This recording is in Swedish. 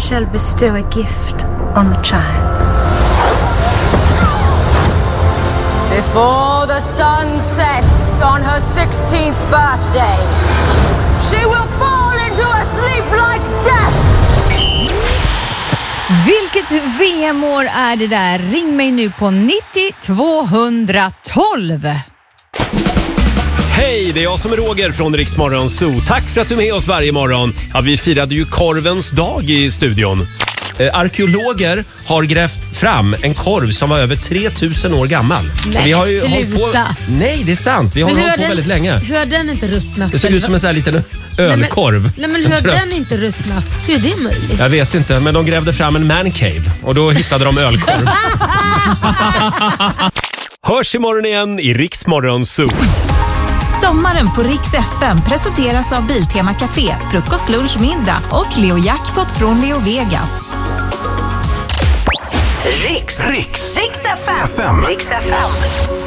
shall bestow a gift on the child. Before the sun sets on her 16th birthday, she will fall into a sleep like death. Vilket VM-år är det där? Ring mig nu på 90 212. Hej, det är jag som är Roger från Rix Morgon Zoo. Tack för att du är med oss varje morgon. Ja, vi firade ju korvens dag i studion. Arkeologer har grävt fram en korv som var över 3000 år gammal. Nej, så vi har ju sluta. hållit på. Nej, det är sant. Vi har hållit på väldigt länge. Hur har den inte ruttnat? Det såg ut som en sån här liten ölkorv. Nej, men hur har den inte ruttnat? Hur är det möjligt? Jag vet inte, men de grävde fram en man cave och då hittade de ölkorv. Hörs imorgon igen i Rix Morgon Zoo. Sommaren på Rix FM presenteras av Biltema Café, frukost, lunch, middag och Leo Jackpot från Leo Vegas. Rix FM.